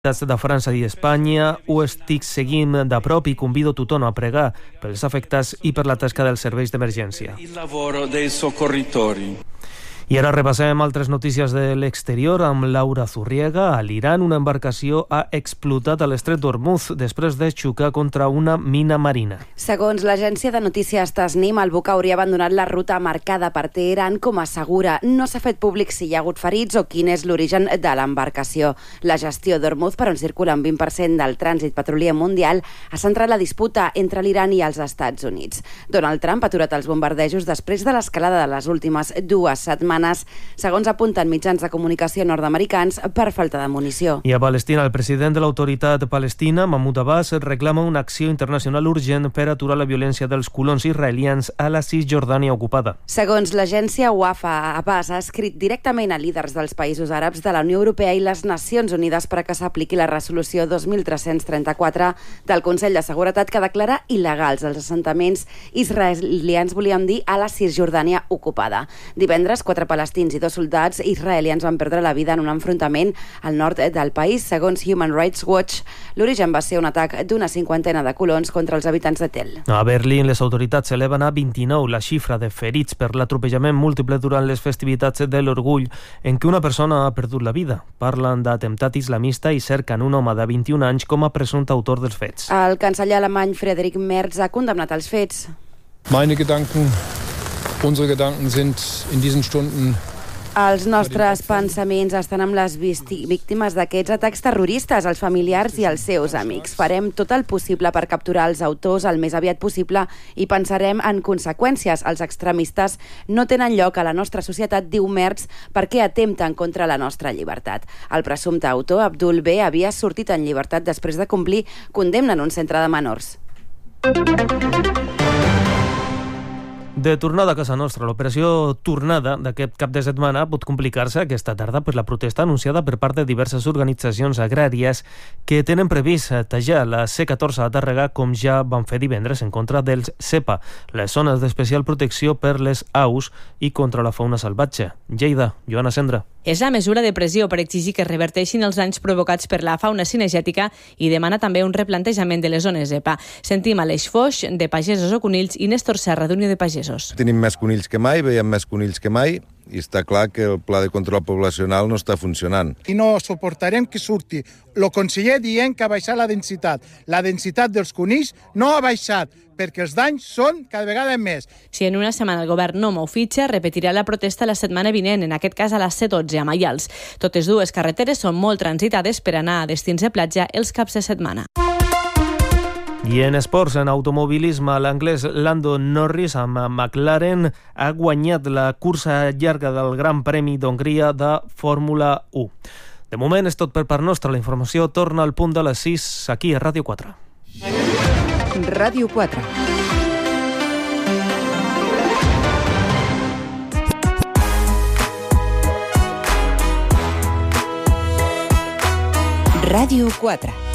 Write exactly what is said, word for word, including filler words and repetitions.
de França i Espanya ho estic seguint de prop i convido tothom a pregar pels afectats i per la tasca dels serveis d'emergència. Il lavoro dei soccorritori. I ara repassem altres notícies de l'exterior amb Laura Zurriega. A l'Iran, una embarcació ha explotat a l'estret d'Ormuz després de xocar contra una mina marina. Segons l'agència de notícies Tasnim, el buc hauria abandonat la ruta marcada per Teheran, com a segura. No s'ha fet públic si hi ha hagut ferits o quin és l'origen de l'embarcació. La gestió d'Ormuz, per on circula un vint per cent del trànsit petrolier mundial, ha centrat la disputa entre l'Iran i els Estats Units. Donald Trump ha aturat els bombardejos després de l'escalada de les últimes dues setmanes, segons apunten mitjans de comunicació nord-americans, per falta de munició. I a Palestina, el president de l'autoritat palestina, Mahmoud Abbas, reclama una acció internacional urgent per aturar la violència dels colons israelians a la Cisjordània ocupada. Segons l'agència Wafa, Abbas ha escrit directament a líders dels països àrabs de la Unió Europea i les Nacions Unides perquè s'apliqui la resolució dos mil tres-cents trenta-quatre del Consell de Seguretat que declara il·legals els assentaments israelians, volíem dir, a la Cisjordània ocupada. Divendres, quatre palestins i dos soldats israelians van perdre la vida en un enfrontament al nord del país. Segons Human Rights Watch, l'origen va ser un atac d'una cinquantena de colons contra els habitants de Tel. A Berlín, les autoritats eleven a vint-i-nou la xifra de ferits per l'atropellament múltiple durant les festivitats de l'Orgull, en què una persona ha perdut la vida. Parlen d'atemptat islamista i cerquen un home de vint-i-un anys com a presumpte autor dels fets. El canceller alemany Friedrich Merz ha condemnat els fets. Meine Gedanken, unsere Gedanken sind in diesen Stunden. Els nostres pensaments estan amb les víctimes d'aquests atacs terroristes, els familiars i els seus amics. Farem tot el possible per capturar els autors el més aviat possible i pensarem en conseqüències. Els extremistes no tenen lloc a la nostra societat, diu Merz, perquè atempten contra la nostra llibertat. El presumpte autor, Abdul B, havia sortit en llibertat després de complir condemna en un centre de menors. De tornada a casa nostra, l'operació tornada d'aquest cap de setmana pot complicar-se aquesta tarda per la protesta anunciada per part de diverses organitzacions agràries que tenen previst tallar la C catorze a Tàrrega, com ja van fer divendres en contra dels SEPA, les zones d'especial protecció per les aus i contra la fauna salvatge. Lleida, Joana Cendra. És la mesura de pressió per exigir que es reverteixin els danys provocats per la fauna cinegètica i demana també un replantejament de les zones EPA. Sentim Aleix Foix, de Pagesos o Conills, i Néstor Serra, d'Unió de Pagesos. Tenim més conills que mai, veiem més conills que mai, i està clar que el pla de control poblacional no està funcionant. I no suportarem que surti el conseller dient que ha baixat la densitat. La densitat dels conills no ha baixat, perquè els danys són cada vegada més. Si en una setmana el govern no mou fitxa, repetirà la protesta la setmana vinent, en aquest cas a la C dotze, a Maials. Totes dues carreteres són molt transitades per anar a destins de platja els caps de setmana. I en esports, en automobilisme, l'anglès Lando Norris amb McLaren ha guanyat la cursa llarga del Gran Premi d'Hongria de Fórmula u. De moment és tot per part nostra. La informació torna al punt de les sis aquí a Ràdio quatre. Ràdio quatre. Ràdio quatre.